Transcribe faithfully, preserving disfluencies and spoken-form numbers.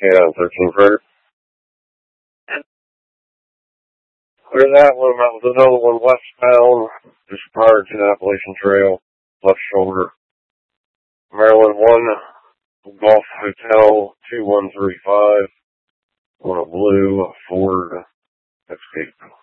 Yeah, thirteen Prayer. There's that one. That was another one westbound, just prior to the Appalachian Trail, left shoulder. Maryland one, Golf Hotel two one three five on a blue Ford Escape.